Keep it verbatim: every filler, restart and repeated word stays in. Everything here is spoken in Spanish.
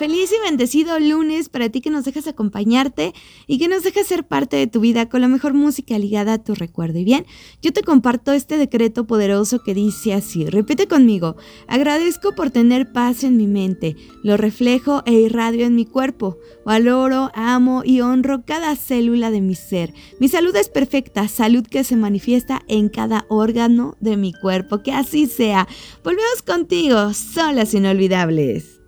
Feliz y bendecido lunes para ti que nos dejas acompañarte y que nos dejas ser parte de tu vida con la mejor música ligada a tu recuerdo. Y bien, yo te comparto este decreto poderoso que dice así, repite conmigo: agradezco por tener paz en mi mente, lo reflejo e irradio en mi cuerpo, valoro, amo y honro cada célula de mi ser. Mi salud es perfecta, salud que se manifiesta en cada órgano de mi cuerpo, que así sea. Volvemos contigo, solas inolvidables.